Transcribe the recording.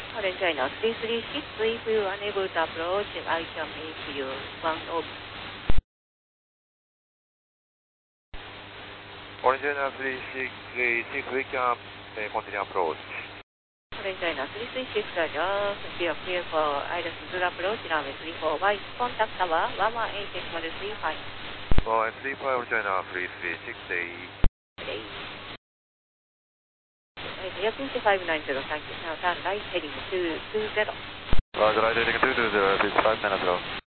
Orange China 336, if you are unable to approach, I can make you one of. Orange China 3636, we can continue approach. Orange China 336, Roger. We are clear for either Zulu approach, runway 34 by contact tower 118.35. 135, Orange China 336, stay. Air 2590, thank you. Now turn right heading 220. Roger, right heading 220, please 590.